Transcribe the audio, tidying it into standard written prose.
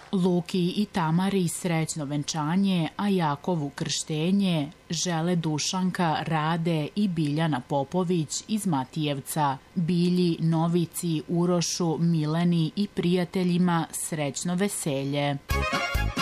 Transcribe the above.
Luki i Tamari srećno venčanje, a Jakovu krštenje žele Dušanka, Rade i Biljana Popović iz Matijevca. Bilji, Novici, Urošu, Mileni i prijateljima srećno veselje.